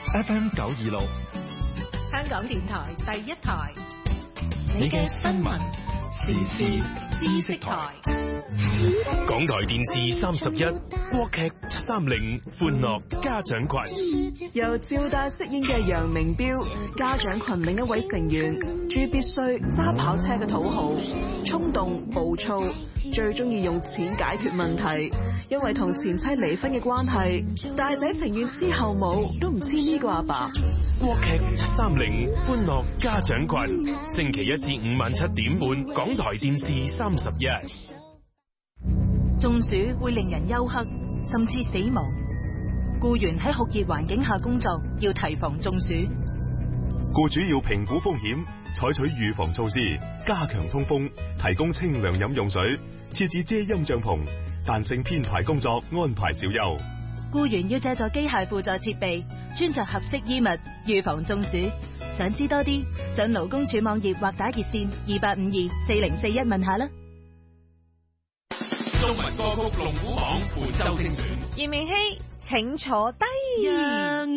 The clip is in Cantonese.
FM 926， 香港電台第一台， 你嘅新聞時事知識台。 港台電視31國劇730歡樂家長群， 由趙大飾演嘅楊明標，家長群另一位成員朱必須揸跑車嘅土豪，衝動暴躁，最中意用錢解決問題。因為同前妻離婚嘅關係，大仔情願黐後母都唔黐呢個阿爸。 國劇730歡樂家長群，星期1至5晚7點半，港台電視31。 中暑會令人休克，甚至死亡。僱員喺酷熱環境下工作，要提防中暑。 僱主要評估風險，採取預防措施，加強通風，提供清涼飲用水，設置遮陰帳篷，彈性編排工作，安排小休。 僱員要借助機械輔助設備，穿着合適衣物，預防中暑。想知多啲，上勞工處網頁或打熱線28524041問下啦。 中文歌曲龍虎榜本周精選， 炎明熹，請坐低。